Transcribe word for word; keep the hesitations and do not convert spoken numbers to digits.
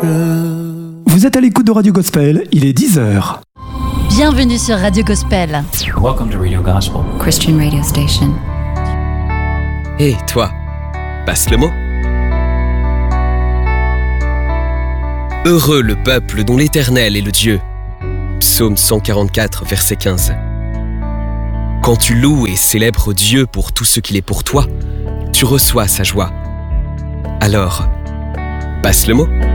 Vous êtes à l'écoute de Radio Gospel, il est dix heures. Bienvenue sur Radio Gospel. Welcome to Radio Gospel, Christian radio station. Hé, hey, toi, passe le mot. Heureux le peuple dont l'Éternel est le Dieu. Psaume cent quarante-quatre, verset quinze. Quand tu loues et célèbres Dieu pour tout ce qu'il est pour toi, tu reçois sa joie. Alors, passe le mot.